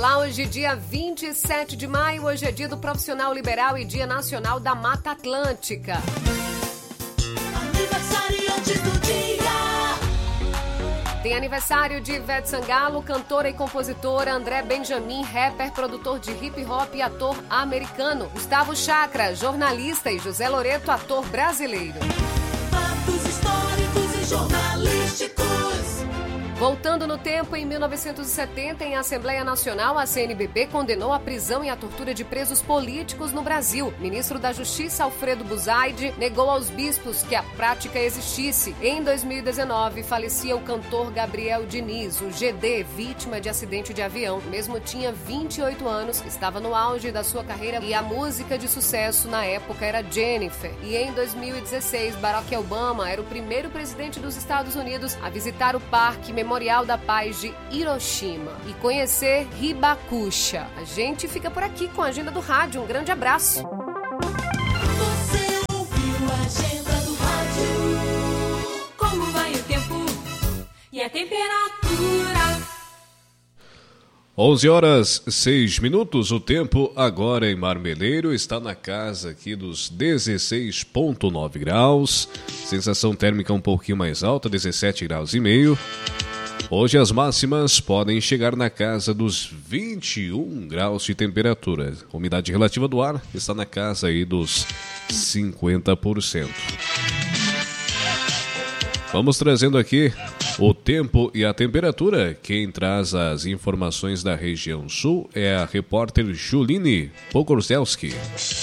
Olá, hoje dia 27 de maio, hoje é dia do profissional liberal e dia nacional da Mata Atlântica. Aniversariantes do dia. Tem aniversário de Ivete Sangalo, cantora e compositora, André Benjamin, rapper, produtor de hip hop e ator americano, Gustavo Chakra, jornalista, e José Loreto, ator brasileiro. Fatos históricos e jornalísticos. Voltando no tempo, em 1970, em Assembleia Nacional, a CNBB condenou a prisão e a tortura de presos políticos no Brasil. Ministro da Justiça, Alfredo Buzaide, negou aos bispos que a prática existisse. Em 2019, falecia o cantor Gabriel Diniz, o GD, vítima de acidente de avião. Mesmo tinha 28 anos, estava no auge da sua carreira e a música de sucesso na época era Jennifer. E em 2016, Barack Obama era o primeiro presidente dos Estados Unidos a visitar o Parque Memorial da Paz de Hiroshima e conhecer Hibakusha. A gente fica por aqui com a Agenda do Rádio. Um grande abraço. Você ouviu a Agenda do Rádio? Como vai o tempo e a temperatura? 11h06. O tempo agora em Marmeleiro está na casa aqui dos 16,9 graus. Sensação térmica um pouquinho mais alta, 17,5 graus. Hoje as máximas podem chegar na casa dos 21 graus de temperatura. A umidade relativa do ar está na casa aí dos 50%. Vamos trazendo aqui o tempo e a temperatura. Quem traz as informações da região sul é a repórter Juline Pogorzelski.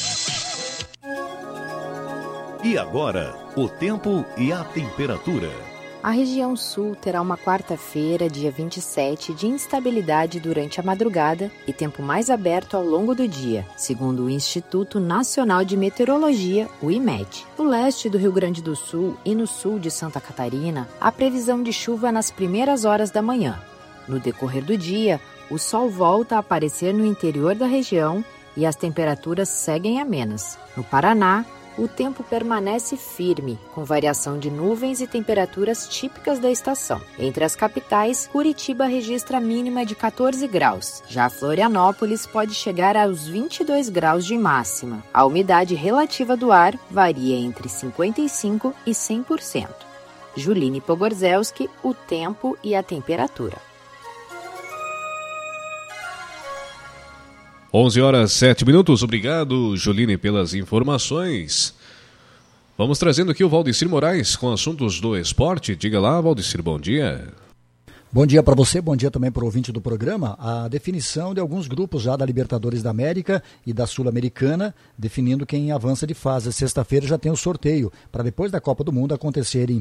E agora, o tempo e a temperatura. A região sul terá uma quarta-feira, dia 27, de instabilidade durante a madrugada e tempo mais aberto ao longo do dia, segundo o Instituto Nacional de Meteorologia, o IMET. No leste do Rio Grande do Sul e no sul de Santa Catarina, há previsão de chuva nas primeiras horas da manhã. No decorrer do dia, o sol volta a aparecer no interior da região e as temperaturas seguem amenas. No Paraná, o tempo permanece firme, com variação de nuvens e temperaturas típicas da estação. Entre as capitais, Curitiba registra a mínima de 14 graus. Já Florianópolis pode chegar aos 22 graus de máxima. A umidade relativa do ar varia entre 55% e 100%. Juline Pogorzelski, o tempo e a temperatura. 11h07. Obrigado, Juline, pelas informações. Vamos trazendo aqui o Valdecir Moraes com assuntos do esporte. Diga lá, Valdecir, bom dia. Bom dia para você, bom dia também para o ouvinte do programa. A definição de alguns grupos já da Libertadores da América e da Sul-Americana, definindo quem avança de fase. Sexta-feira já tem o sorteio, para depois da Copa do Mundo acontecerem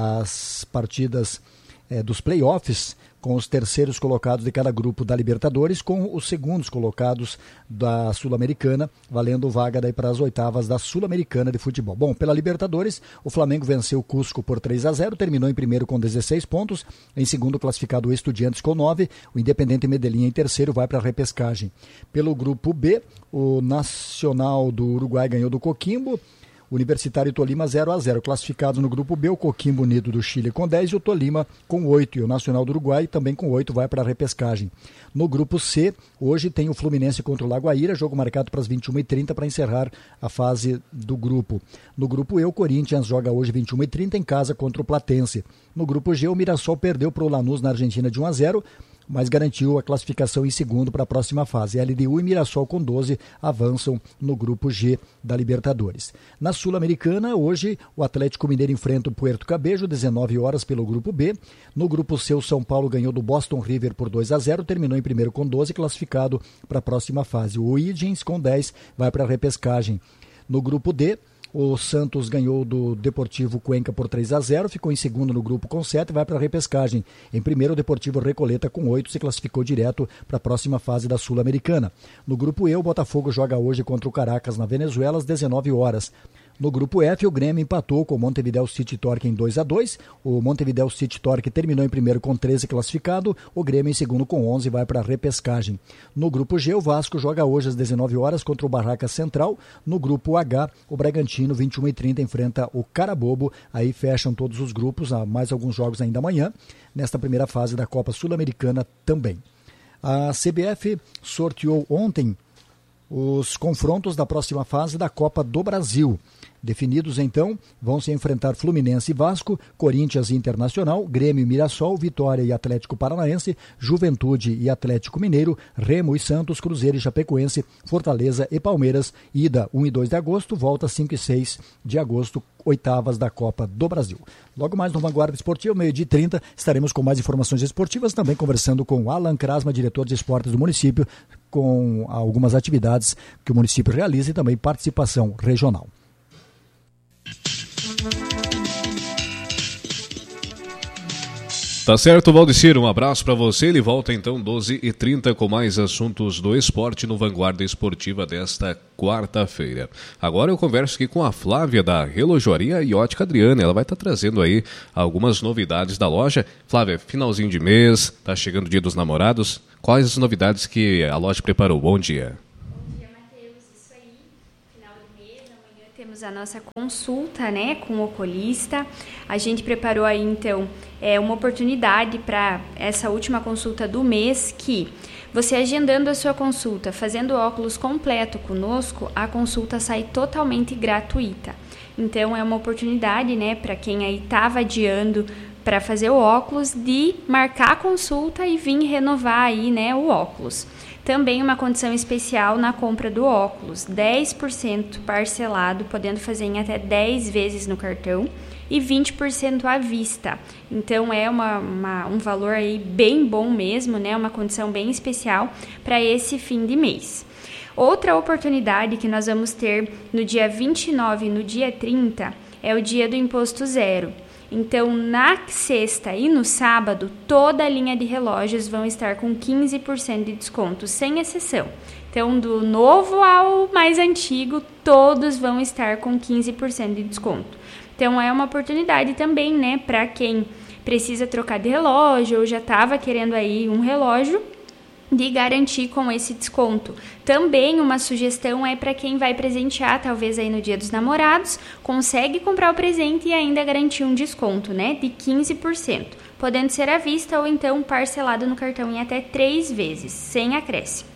as partidas dos playoffs, com os terceiros colocados de cada grupo da Libertadores, com os segundos colocados da Sul-Americana, valendo vaga daí para as oitavas da Sul-Americana de futebol. Bom, pela Libertadores, o Flamengo venceu o Cusco por 3-0, terminou em primeiro com 16 pontos, em segundo classificado o Estudiantes com 9, o Independente Medellín em terceiro vai para a repescagem. Pelo grupo B, o Nacional do Uruguai ganhou do Coquimbo, Universitário e Tolima 0-0. Classificados no grupo B, o Coquimbo Unido do Chile com 10 e o Tolima com 8. E o Nacional do Uruguai também com 8 vai para a repescagem. No grupo C, hoje tem o Fluminense contra o Lagoaíra, jogo marcado para as 21h30 para encerrar a fase do grupo. No grupo E, o Corinthians joga hoje 21h30 em casa contra o Platense. No grupo G, o Mirassol perdeu para o Lanús na Argentina de 1-0, mas garantiu a classificação em segundo para a próxima fase. LDU e Mirassol com 12 avançam no grupo G da Libertadores. Na Sul-Americana, hoje o Atlético Mineiro enfrenta o Puerto Cabello, 19 horas pelo grupo B. No grupo C, o São Paulo ganhou do Boston River por 2-0, terminou em primeiro com 12, classificado para a próxima fase. O Higgins com 10 vai para a repescagem. No grupo D, o Santos ganhou do Deportivo Cuenca por 3-0, ficou em segundo no grupo com 7, vai para a repescagem. Em primeiro, o Deportivo Recoleta com 8 se classificou direto para a próxima fase da Sul-Americana. No grupo E, o Botafogo joga hoje contra o Caracas na Venezuela às 19 horas. No grupo F, o Grêmio empatou com o Montevideo City Torque em 2-2. O Montevideo City Torque terminou em primeiro com 13 classificado. O Grêmio em segundo com 11 vai para a repescagem. No grupo G, o Vasco joga hoje às 19 horas contra o Barracas Central. No grupo H, o Bragantino, 21h30, enfrenta o Carabobo. Aí fecham todos os grupos, há mais alguns jogos ainda amanhã, nesta primeira fase da Copa Sul-Americana também. A CBF sorteou ontem os confrontos da próxima fase da Copa do Brasil. Definidos, então, vão se enfrentar Fluminense e Vasco, Corinthians e Internacional, Grêmio e Mirassol, Vitória e Atlético Paranaense, Juventude e Atlético Mineiro, Remo e Santos, Cruzeiro e Chapecoense, Fortaleza e Palmeiras. Ida 1 e 2 de agosto, volta 5 e 6 de agosto, oitavas da Copa do Brasil. Logo mais no Vanguarda Esportiva, 12h30, estaremos com mais informações esportivas, também conversando com Alan Krasma, diretor de esportes do município, com algumas atividades que o município realiza e também participação regional. Tá certo, Valdecir, um abraço para você. Ele volta então 12h30 com mais assuntos do esporte no Vanguarda Esportiva desta quarta-feira. Agora eu converso aqui com a Flávia da Relojoaria e Ótica Adriana. Ela vai estar trazendo aí algumas novidades da loja. Flávia, finalzinho de mês, tá chegando o Dia dos Namorados. Quais as novidades que a loja preparou? Bom dia. Temos a nossa consulta, né, com o oculista. A gente preparou aí, então, uma oportunidade para essa última consulta do mês, que você agendando a sua consulta, fazendo o óculos completo conosco, a consulta sai totalmente gratuita. Então, é uma oportunidade, né, para quem aí estava adiando para fazer o óculos, de marcar a consulta e vir renovar aí, né, o óculos. Também uma condição especial na compra do óculos, 10% parcelado, podendo fazer em até 10 vezes no cartão e 20% à vista. Então é um valor aí bem bom mesmo, né? Uma condição bem especial para esse fim de mês. Outra oportunidade que nós vamos ter no dia 29 e no dia 30 é o dia do Imposto Zero. Então, na sexta e no sábado, toda a linha de relógios vão estar com 15% de desconto, sem exceção. Então, do novo ao mais antigo, todos vão estar com 15% de desconto. Então, é uma oportunidade também, né, para quem precisa trocar de relógio ou já estava querendo aí um relógio, de garantir com esse desconto. Também uma sugestão é para quem vai presentear, talvez aí no Dia dos Namorados, consegue comprar o presente e ainda garantir um desconto, né, de 15%, podendo ser à vista ou então parcelado no cartão em até 3 vezes, sem acréscimo.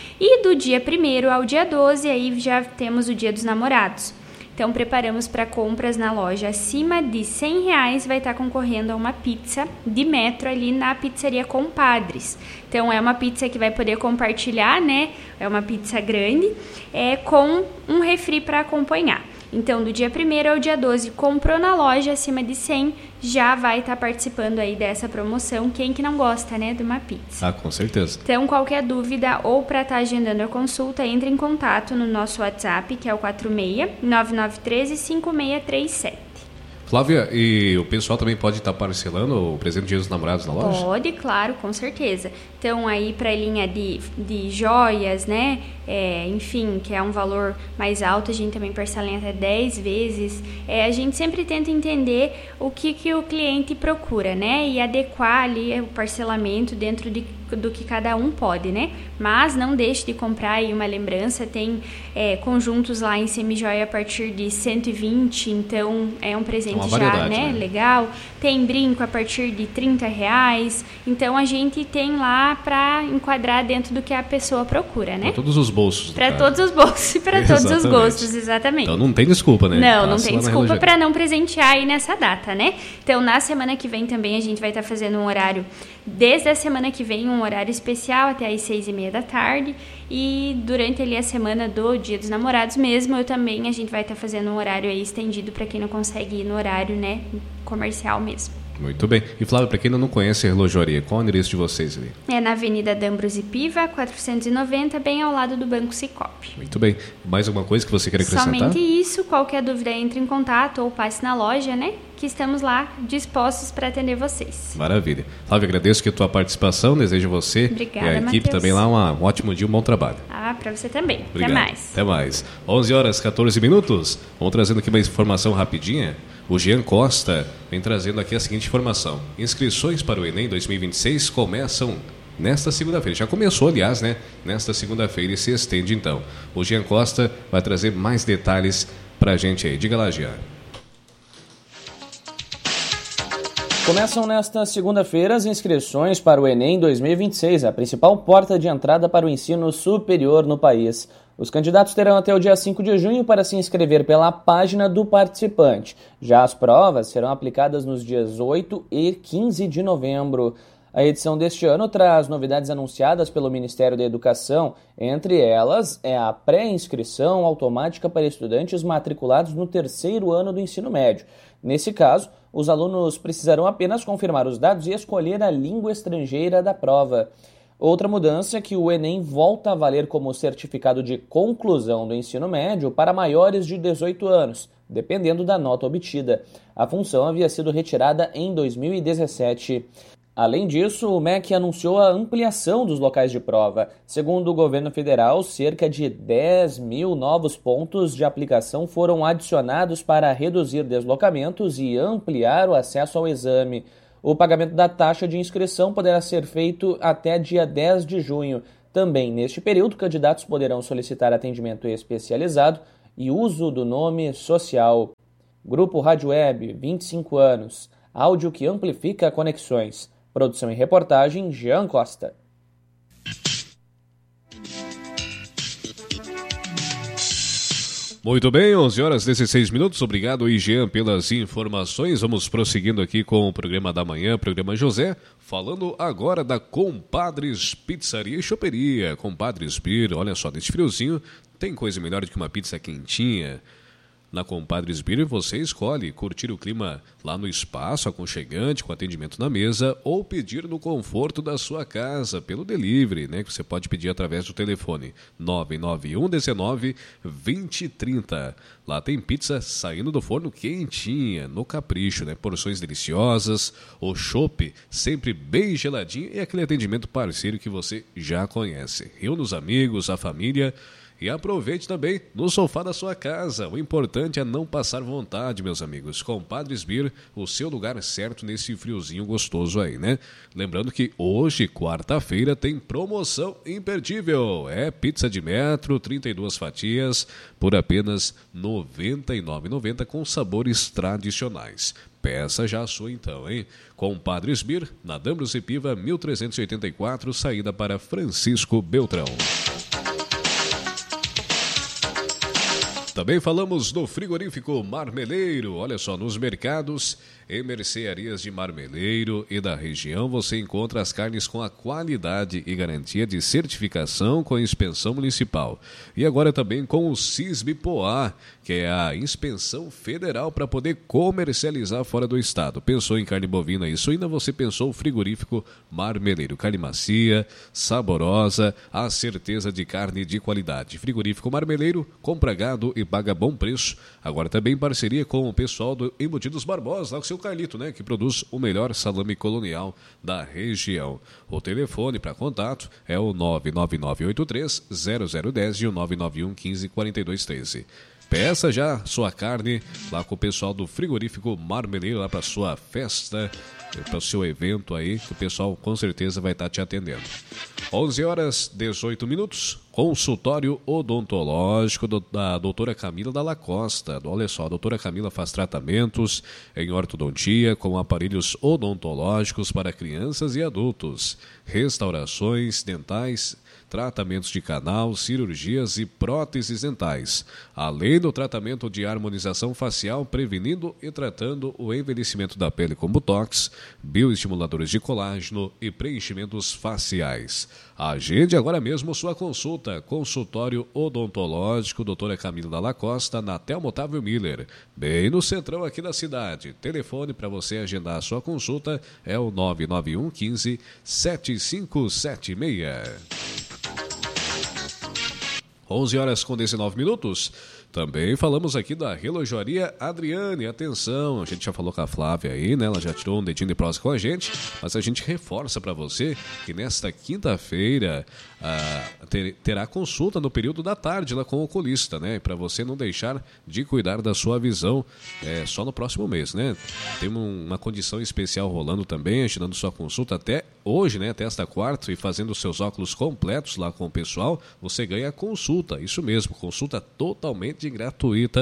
E do dia 1º ao dia 12, aí já temos o Dia dos Namorados. Então, preparamos para compras na loja acima de R$100, vai estar concorrendo a uma pizza de metro ali na Pizzaria Compadres. Então, é uma pizza que vai poder compartilhar, né? É uma pizza grande, com um refri para acompanhar. Então, do dia 1º ao dia 12, comprou na loja acima de 100, já vai estar participando aí dessa promoção. Quem que não gosta, né, de uma pizza? Ah, com certeza. Então, qualquer dúvida ou para estar agendando a consulta, entre em contato no nosso WhatsApp, que é o 46-9913-5637. Flávia, e o pessoal também pode estar parcelando o presente de Dia dos Namorados na loja? Pode, claro, com certeza. Então, aí para a linha de joias, né? Enfim, que é um valor mais alto, a gente também parcela em até 10 vezes. A gente sempre tenta entender o que o cliente procura, né? E adequar ali o parcelamento dentro do que cada um pode, né? Mas não deixe de comprar aí uma lembrança. Tem conjuntos lá em semijoia a partir de 120, então é um presente já, né? Legal. Tem brinco a partir de R$30. Então a gente tem lá para enquadrar dentro do que a pessoa procura, né? Para todos os bolsos. Para todos os bolsos e para todos os gostos, exatamente. Então não tem desculpa, né? Não tem desculpa para não presentear aí nessa data, né? Então na semana que vem também a gente vai estar fazendo um horário, desde a semana que vem, um horário especial até às 6h30 da tarde. E durante ali a semana do Dia dos Namorados mesmo, a gente vai estar fazendo um horário aí estendido para quem não consegue ir no horário, né, comercial mesmo. Muito bem. E Flávia, para quem ainda não conhece a relojoaria, qual é o endereço de vocês ali? É na Avenida D'Ambrosio e Piva, 490, bem ao lado do Banco Sicoob. Muito bem. Mais alguma coisa que você quer acrescentar? Somente isso. Qualquer dúvida, entre em contato ou passe na loja, né? Que estamos lá dispostos para atender vocês. Maravilha. Flávia, agradeço a tua participação, desejo a você Obrigada, e a equipe Matheus. também lá um ótimo dia, um bom trabalho. Para você também. Obrigado. Até mais. Até mais. 11h14. Vamos trazendo aqui uma informação rapidinha. O Jean Costa vem trazendo aqui a seguinte informação. Inscrições para o Enem 2026 começam nesta segunda-feira. Já começou, aliás, né? Nesta segunda-feira e se estende, então. O Jean Costa vai trazer mais detalhes para a gente aí. Diga lá, Jean. Começam nesta segunda-feira as inscrições para o Enem 2026, a principal porta de entrada para o ensino superior no país. Os candidatos terão até o dia 5 de junho para se inscrever pela página do participante. Já as provas serão aplicadas nos dias 8 e 15 de novembro. A edição deste ano traz novidades anunciadas pelo Ministério da Educação. Entre elas, é a pré-inscrição automática para estudantes matriculados no terceiro ano do ensino médio. Nesse caso, os alunos precisarão apenas confirmar os dados e escolher a língua estrangeira da prova. Outra mudança é que o Enem volta a valer como certificado de conclusão do ensino médio para maiores de 18 anos, dependendo da nota obtida. A função havia sido retirada em 2017. Além disso, o MEC anunciou a ampliação dos locais de prova. Segundo o governo federal, cerca de 10 mil novos pontos de aplicação foram adicionados para reduzir deslocamentos e ampliar o acesso ao exame. O pagamento da taxa de inscrição poderá ser feito até dia 10 de junho. Também neste período, candidatos poderão solicitar atendimento especializado e uso do nome social. Grupo Rádio Web, 25 anos. Áudio que amplifica conexões. Produção e reportagem, Jean Costa. Muito bem, 11 horas e 16 minutos. Obrigado, Jean, pelas informações. Vamos prosseguindo aqui com o programa da manhã, programa José, falando agora da Compadres Pizzaria e Choperia. Compadres Beer, olha só, nesse friozinho tem coisa melhor do que uma pizza quentinha. Na Compadres Beer você escolhe curtir o clima lá no espaço aconchegante com atendimento na mesa ou pedir no conforto da sua casa pelo delivery, né, que você pode pedir através do telefone 991 19 2030. Lá tem pizza saindo do forno quentinha, no capricho, né, porções deliciosas, o chopp sempre bem geladinho e aquele atendimento parceiro que você já conhece. Reúna os amigos, a família. E aproveite também no sofá da sua casa. O importante é não passar vontade, meus amigos. Compadres Beer, o seu lugar certo nesse friozinho gostoso aí, né? Lembrando que hoje, quarta-feira, tem promoção imperdível. É pizza de metro, 32 fatias, por apenas R$ 99,90 com sabores tradicionais. Peça já a sua então, hein? Compadres Beer, na Dambrus Piva, 1384, saída para Francisco Beltrão. Também falamos do frigorífico Marmeleiro. Olha só, nos mercados e mercearias de Marmeleiro e da região você encontra as carnes com a qualidade e garantia de certificação com a inspeção municipal. E agora também com o CISB-POA, que é a inspeção federal para poder comercializar fora do estado. Pensou em carne bovina e suína, você pensou o frigorífico Marmeleiro. Carne macia, saborosa, a certeza de carne de qualidade. Frigorífico Marmeleiro, compra gado e paga bom preço. Agora também em parceria com o pessoal do Embutidos Barbosa, lá com o seu Carlito, né, que produz o melhor salame colonial da região. O telefone para contato é o 99983-0010 e o 991-15-4213. Peça já sua carne lá com o pessoal do frigorífico Marmeleiro, lá para sua festa, para o seu evento aí, que o pessoal com certeza vai estar te atendendo. 11 horas 18 minutos, consultório odontológico da doutora Camila Dalla Costa. Olha só, a doutora Camila faz tratamentos em ortodontia com aparelhos odontológicos para crianças e adultos, restaurações dentais, tratamentos de canal, cirurgias e próteses dentais, além do tratamento de harmonização facial, prevenindo e tratando o envelhecimento da pele com botox, bioestimuladores de colágeno e preenchimentos faciais. Agende agora mesmo sua consulta. Consultório odontológico doutora Camila Dalla Costa, na Telmo Otávio Miller, bem no centrão aqui da cidade. Telefone para você agendar a sua consulta é o 991 15 7576. 11 horas com 19 minutos. Também falamos aqui da Relojoaria Adriane. Atenção, a gente já falou com a Flávia aí, né? Ela já tirou um dedinho de prosa com a gente, mas a gente reforça para você que nesta quinta-feira terá consulta no período da tarde lá com o oculista, né? Para você não deixar de cuidar da sua visão só no próximo mês, né? Tem uma condição especial rolando também, agendando sua consulta até hoje, né? Até esta quarta, e fazendo seus óculos completos lá com o pessoal, você ganha a consulta. Isso mesmo, consulta totalmente gratuita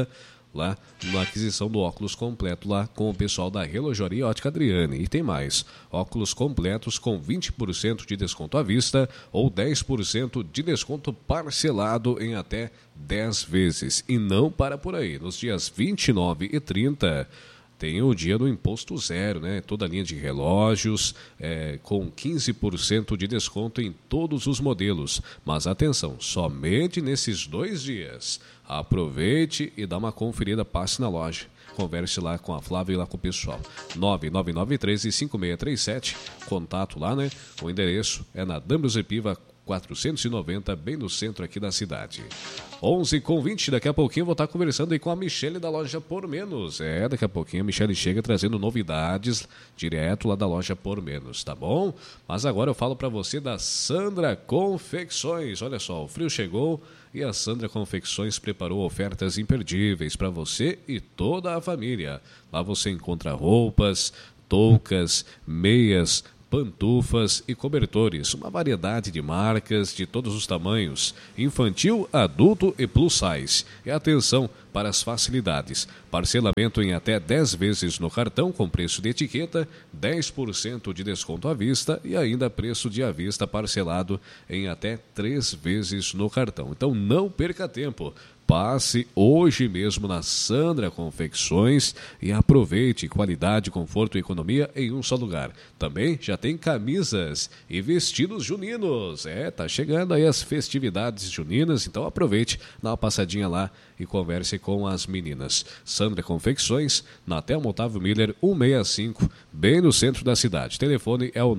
lá na aquisição do óculos completo lá com o pessoal da Relojoaria Ótica Adriane. E tem mais, óculos completos com 20% de desconto à vista ou 10% de desconto parcelado em até 10 vezes. E não para por aí, nos dias 29 e 30... tem o dia do imposto zero, né? Toda a linha de relógios com 15% de desconto em todos os modelos. Mas atenção, somente nesses 2 dias. Aproveite e dá uma conferida, passe na loja. Converse lá com a Flávia e lá com o pessoal. 999135637, contato lá, né? O endereço é na Dambrus Piva 490, bem no centro aqui da cidade. 11h20, daqui a pouquinho eu vou estar conversando aí com a Michele da Loja Por Menos. Daqui a pouquinho a Michele chega trazendo novidades direto lá da Loja Por Menos, tá bom? Mas agora eu falo para você da Sandra Confecções. Olha só, o frio chegou e a Sandra Confecções preparou ofertas imperdíveis para você e toda a família. Lá você encontra roupas, toucas, meias, pantufas e cobertores, uma variedade de marcas de todos os tamanhos, infantil, adulto e plus size. E atenção para as facilidades, parcelamento em até 10 vezes no cartão com preço de etiqueta, 10% de desconto à vista e ainda preço de à vista parcelado em até 3 vezes no cartão. Então não perca tempo. Passe hoje mesmo na Sandra Confecções e aproveite qualidade, conforto e economia em um só lugar. Também já tem camisas e vestidos juninos. Tá chegando aí as festividades juninas, então aproveite, dá uma passadinha lá e converse com as meninas. Sandra Confecções, na Telmo Otávio Miller 165, bem no centro da cidade. Telefone é o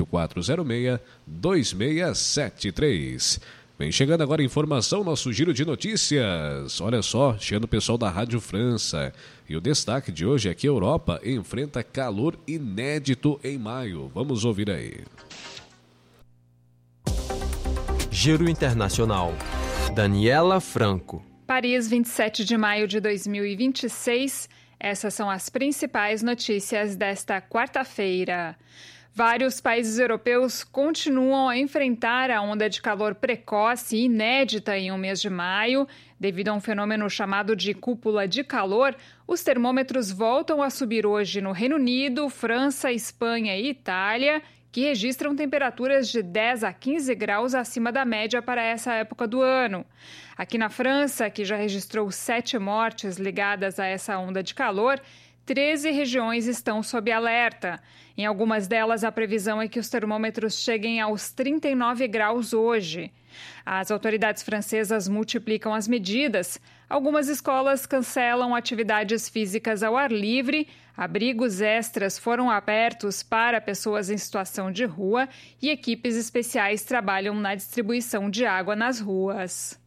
98406-2673. Vem chegando agora a informação, nosso giro de notícias. Olha só, chegando o pessoal da Rádio França. E o destaque de hoje é que a Europa enfrenta calor inédito em maio. Vamos ouvir aí. Giro Internacional. Daniela Franco. Paris, 27 de maio de 2026. Essas são as principais notícias desta quarta-feira. Vários países europeus continuam a enfrentar a onda de calor precoce e inédita em um mês de maio. Devido a um fenômeno chamado de cúpula de calor, os termômetros voltam a subir hoje no Reino Unido, França, Espanha e Itália, que registram temperaturas de 10 a 15 graus acima da média para essa época do ano. Aqui na França, que já registrou 7 mortes ligadas a essa onda de calor, 13 regiões estão sob alerta. Em algumas delas, a previsão é que os termômetros cheguem aos 39 graus hoje. As autoridades francesas multiplicam as medidas. Algumas escolas cancelam atividades físicas ao ar livre, abrigos extras foram abertos para pessoas em situação de rua e equipes especiais trabalham na distribuição de água nas ruas.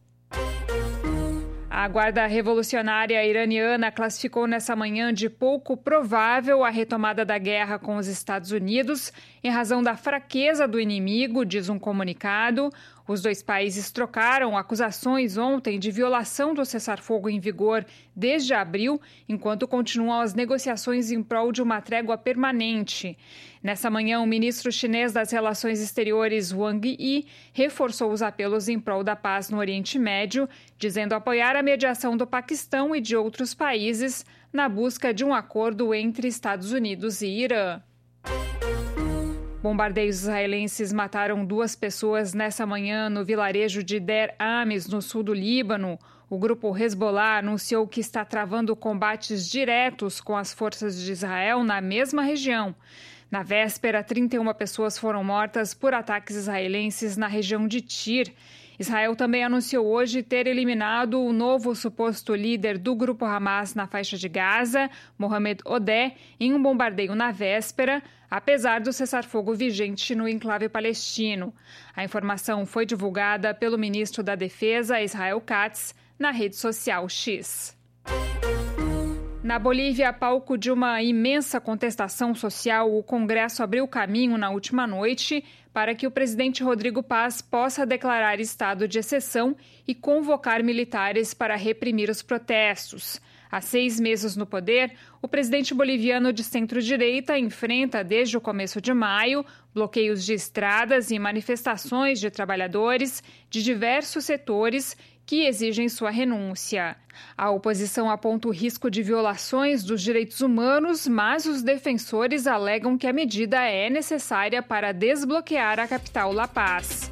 A Guarda Revolucionária Iraniana classificou nessa manhã de pouco provável a retomada da guerra com os Estados Unidos em razão da fraqueza do inimigo, diz um comunicado. Os dois países trocaram acusações ontem de violação do cessar-fogo em vigor desde abril, enquanto continuam as negociações em prol de uma trégua permanente. Nessa manhã, o ministro chinês das Relações Exteriores, Wang Yi, reforçou os apelos em prol da paz no Oriente Médio, dizendo apoiar a mediação do Paquistão e de outros países na busca de um acordo entre Estados Unidos e Irã. Bombardeios israelenses mataram 2 pessoas nessa manhã no vilarejo de Der Ames, no sul do Líbano. O grupo Hezbollah anunciou que está travando combates diretos com as forças de Israel na mesma região. Na véspera, 31 pessoas foram mortas por ataques israelenses na região de Tir. Israel também anunciou hoje ter eliminado o novo suposto líder do grupo Hamas na faixa de Gaza, Mohamed Odeh, em um bombardeio na véspera, apesar do cessar-fogo vigente no enclave palestino. A informação foi divulgada pelo ministro da Defesa, Israel Katz, na rede social X. Na Bolívia, palco de uma imensa contestação social, o Congresso abriu caminho na última noite para que o presidente Rodrigo Paz possa declarar estado de exceção e convocar militares para reprimir os protestos. Há 6 meses no poder, o presidente boliviano de centro-direita enfrenta, desde o começo de maio, bloqueios de estradas e manifestações de trabalhadores de diversos setores que exigem sua renúncia. A oposição aponta o risco de violações dos direitos humanos, mas os defensores alegam que a medida é necessária para desbloquear a capital La Paz.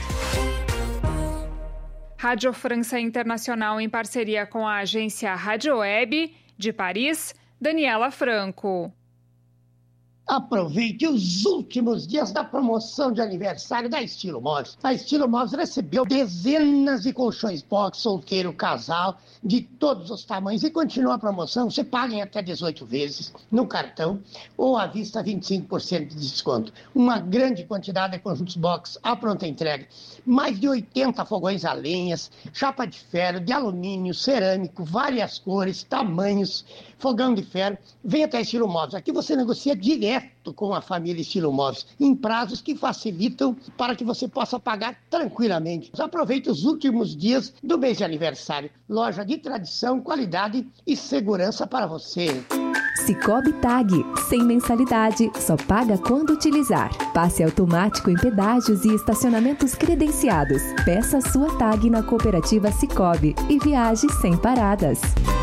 Rádio França Internacional em parceria com a agência Rádio Web, de Paris, Daniela Franco. Aproveite os últimos dias da promoção de aniversário da Estilo Móveis. A Estilo Móveis recebeu dezenas de colchões box, solteiro, casal, de todos os tamanhos. E continua a promoção, você paga em até 18 vezes no cartão ou à vista 25% de desconto. Uma grande quantidade de conjuntos box à pronta entrega. Mais de 80 fogões a lenhas, chapa de ferro, de alumínio, cerâmico, várias cores, tamanhos, fogão de ferro. Vem até Estilo Móveis. Aqui você negocia direto com a família Estilo Móveis, em prazos que facilitam para que você possa pagar tranquilamente. Aproveite os últimos dias do mês de aniversário. Loja de tradição, qualidade e segurança para você. Sicoob Tag, sem mensalidade, só paga quando utilizar. Passe automático em pedágios e estacionamentos credenciados. Peça sua tag na cooperativa Sicoob e viaje sem paradas.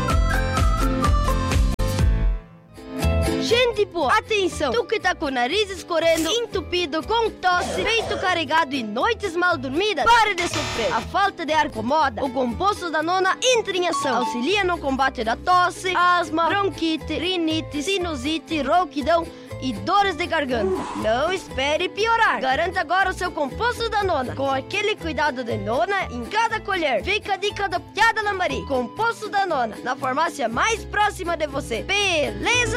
Gente boa, atenção! Tu que tá com o nariz escorrendo, entupido, com tosse, peito carregado e noites mal dormidas, pare de sofrer! A falta de ar incomoda? O composto Danona entra em ação. Auxilia no combate da tosse, asma, bronquite, rinite, sinusite, rouquidão e dores de garganta. Não espere piorar. Garanta agora o seu composto Danona, com aquele cuidado de nona em cada colher. Fica a dica da Piada Lambari. Composto Danona, na farmácia mais próxima de você. Beleza?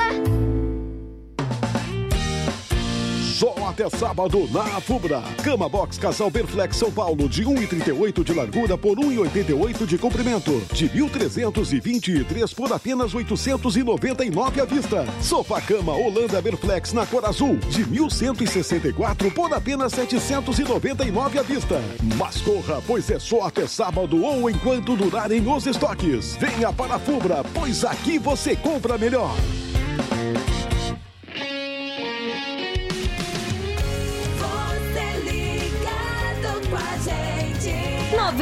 Só até sábado na Fubra. Cama Box Casal Berflex São Paulo de 1,38 de largura por 1,88 de comprimento. De 1.323 por apenas 899 à vista. Sofá Cama Holanda Berflex na cor azul de 1.164 por apenas 799 à vista. Mas corra, pois é só até sábado ou enquanto durarem os estoques. Venha para a Fubra, pois aqui você compra melhor.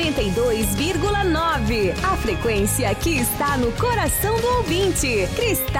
92,9. A frequência que está no coração do ouvinte. Cristal